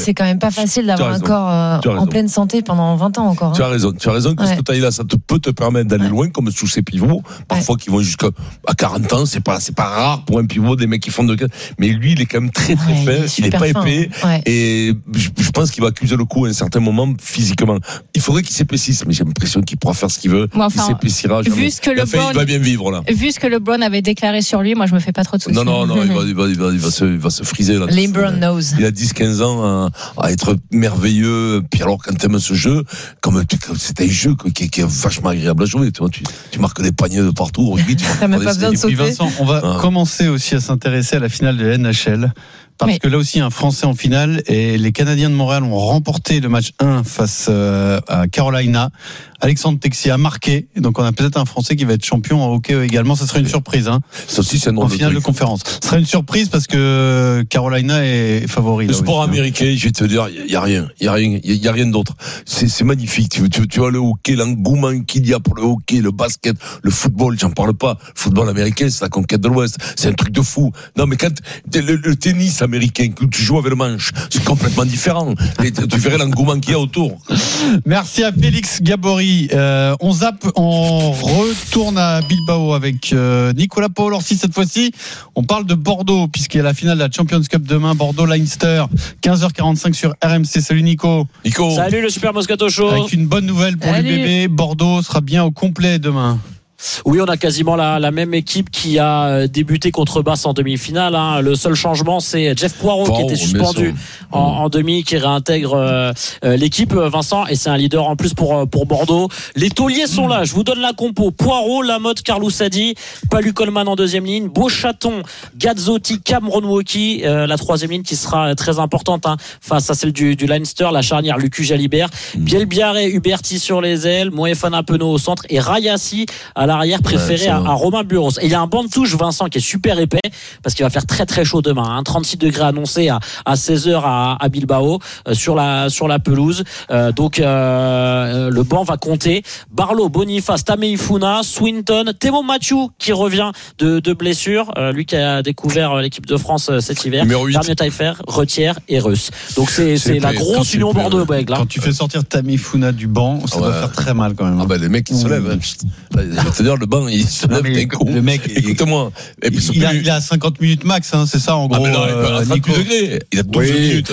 c'est quand même pas facile d'avoir un corps en pleine santé pendant 20 ans encore. Tu as raison, que cette taille-là, ça peut te permettre d'aller loin, comme sous ces pivots, parfois qui vont jusqu'à 40 ans, c'est pas rare pour un pivot, des mecs qui font mais lui, il est quand même très fin, il est pas épais, et je pense qu'il va accuser le coup à un certain moment, physiquement. Il faudrait qu'il s'épaississe, mais j'ai l'impression qu'il pourra faire ce qu'il veut, il s'épaissira jamais. Il va bien vivre, là. Vu ce que LeBron avait déclaré sur lui, moi, je me fais pas trop de soucis. Non, il va se friser, là. LeBron knows. Il a 10-15 ans à être merveilleux, puis alors, quand t'aimes ce jeu, comme c'est un jeu qui est vachement agréable à jouer, tu marques des paniers de partout, t'as même pas besoin de sauter. Et puis Vincent, on va commencer aussi à s'intéresser à la finale de la NHL. Parce que là aussi, un Français en finale, et les Canadiens de Montréal ont remporté le match 1 face à Carolina. Alexandre Texier a marqué, donc on a peut-être un Français qui va être champion en hockey également. Ça serait une surprise, hein. Ça aussi, c'est un en finale de conférence. Ce serait une surprise parce que Carolina est favori. Le sport américain, je vais te dire, il y a rien d'autre. C'est magnifique. Tu vois le hockey, l'engouement qu'il y a pour le hockey, le basket, le football, j'en parle pas. Le football américain, c'est la conquête de l'Ouest. C'est un truc de fou. Non, mais quand le tennis américain, que tu joues avec le manche, c'est complètement différent. Et tu verrais l'engouement qu'il y a autour. Merci à Félix Gabory. On zappe, on retourne à Bilbao avec Nicolas Paul-Orsi cette fois-ci. On parle de Bordeaux puisqu'il y a la finale de la Champions Cup demain, Bordeaux-Leinster, 15h45 sur RMC. Salut Nico. Salut le Super Moscato Show. Avec une bonne nouvelle pour l'UBB, Bordeaux sera bien au complet demain. Oui, on a quasiment la même équipe qui a débuté contre Basse en demi-finale, hein. Le seul changement, c'est Jeff Poirot qui était suspendu en demi, qui réintègre l'équipe, Vincent, et c'est un leader en plus pour Bordeaux. Les tauliers sont là, je vous donne la compo. Poirot, Lamotte, Carlos Hadi, Palu Coleman en deuxième ligne, Beauchaton, Gazzotti, Cameron Woki, la troisième ligne qui sera très importante, hein, face à celle du Leinster, la charnière Lucu Jalibert, Bielbiaré, Huberti sur les ailes, Moefana Penaud au centre et Rayassi à l'arrière préféré à Romain Buros. Et il y a un banc de touche, Vincent, qui est super épais parce qu'il va faire très très chaud demain, hein. 36 degrés annoncés à 16h à Bilbao, sur la pelouse. Donc le banc va compter Barlow, Boniface, Tameifuna, Swinton, Thémo Mathieu qui revient de blessure, lui qui a découvert l'équipe de France cet hiver, Damien Taillefer, Retière et Reus. Donc c'est la grosse union Bordeaux-Bègles. Quand tu fais sortir Tameifuna du banc, ça doit faire très mal quand même. Ah bah les mecs ils se lèvent. C'est-à-dire le banc il se lève d'un coup. Le mec, écoute-moi, il a 50 minutes max, hein, c'est ça en gros. Il a 38 degrés. Il a 12 minutes.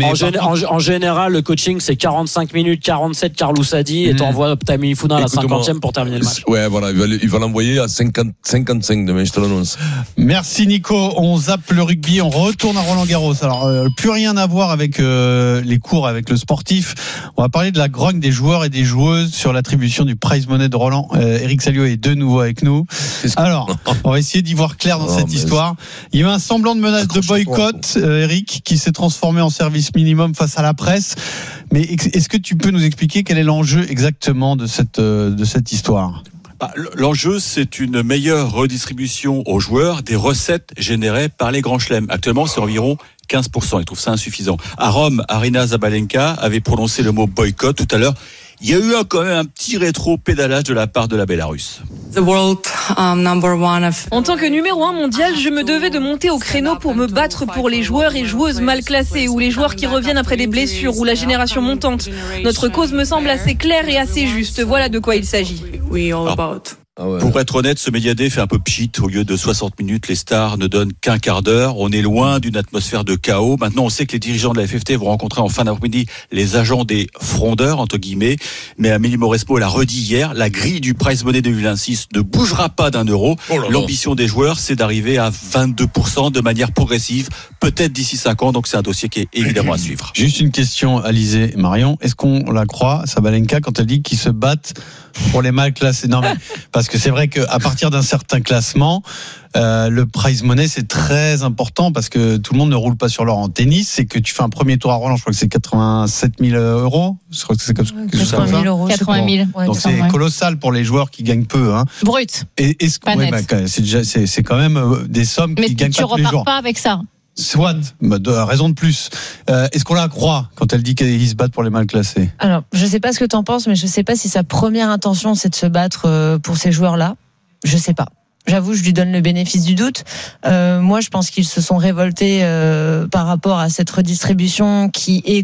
En général, le coaching c'est 45 minutes, 47 Carlos Hadi et t'envoies Tameifuna à la 50e pour terminer le match. Ouais, voilà, il va l'envoyer à 55 demain, je te l'annonce. Merci Nico. On zappe le rugby, on retourne à Roland-Garros. Alors plus rien à voir avec les cours, avec le sportif. On va parler de la grogne des joueurs et des joueuses sur l'attribution du prize money de Roland. Eric Salio est de nouveau avec nous. Alors, on va essayer d'y voir clair dans cette histoire. Il y a eu un semblant de menace de boycott, Eric, qui s'est transformé en service minimum face à la presse. Mais est-ce que tu peux nous expliquer quel est l'enjeu exactement de cette histoire ? L'enjeu, c'est une meilleure redistribution aux joueurs des recettes générées par les grands chelems. Actuellement, c'est environ 15%. Ils trouvent ça insuffisant. À Rome, Aryna Zabalenka avait prononcé le mot boycott tout à l'heure. Il y a eu quand même un petit rétro-pédalage de la part de la Bélarusse. En tant que numéro 1 mondial, je me devais de monter au créneau pour me battre pour les joueurs et joueuses mal classés ou les joueurs qui reviennent après des blessures ou la génération montante. Notre cause me semble assez claire et assez juste. Voilà de quoi il s'agit. Pour être honnête, ce Média Day fait un peu pchit. Au lieu de 60 minutes, les stars ne donnent qu'un quart d'heure. On est loin d'une atmosphère de chaos. Maintenant, on sait que les dirigeants de la FFT vont rencontrer en fin d'après-midi les agents des frondeurs, entre guillemets. Mais Amélie Mauresmo l'a redit hier, la grille du prize money 2026 ne bougera pas d'1 euro. L'ambition des joueurs, c'est d'arriver à 22% de manière progressive, peut-être d'ici 5 ans. Donc c'est un dossier qui est évidemment à suivre. Juste une question, Alizé et Marion. Est-ce qu'on la croit, Sabalenka, quand elle dit qu'ils se battent pour les mal classés? Non, mais parce que c'est vrai qu'à partir d'un certain classement, le prize money c'est très important parce que tout le monde ne roule pas sur l'or en tennis. C'est que tu fais un premier tour à Roland, je crois que c'est 87 000 euros. Je crois que c'est comme ça. 80 000 euros. 80 000. Ouais, donc c'est colossal pour les joueurs qui gagnent peu. Hein. Brut. C'est quand même des sommes qui gagnent pas tous les jours. Mais tu repars pas avec ça. Soit, raison de plus. Est-ce qu'on la croit quand elle dit qu'ils se battent pour les mal classés? Alors, je sais pas ce que t'en penses, mais je sais pas si sa première intention c'est de se battre pour ces joueurs-là. Je sais pas. J'avoue, je lui donne le bénéfice du doute. Moi, je pense qu'ils se sont révoltés par rapport à cette redistribution qui est